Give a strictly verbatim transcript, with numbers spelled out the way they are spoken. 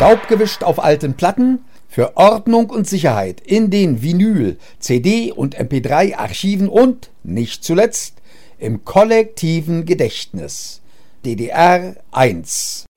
Staub gewischt auf alten Platten, für Ordnung und Sicherheit in den Vinyl-, C D- und M P drei Archiven und, nicht zuletzt, im kollektiven Gedächtnis. D D R eins